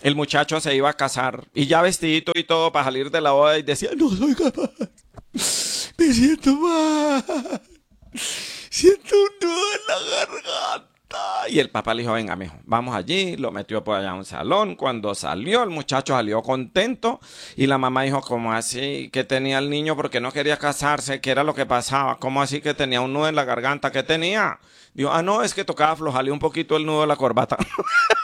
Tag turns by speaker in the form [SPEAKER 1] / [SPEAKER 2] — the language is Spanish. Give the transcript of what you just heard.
[SPEAKER 1] el muchacho se iba a casar y ya vestidito y todo para salir de la boda y decía, no soy capaz, me siento mal, siento un nudo en la garganta. Y el papá le dijo, venga, mijo, vamos allí. Lo metió por allá a un salón. Cuando salió, el muchacho salió contento. Y la mamá dijo, ¿cómo así? Que tenía el niño porque no quería casarse. ¿Qué era lo que pasaba? ¿Cómo así que tenía un nudo en la garganta? ¿Qué tenía? Dijo, ah, no, es que tocaba aflojarle un poquito el nudo de la corbata.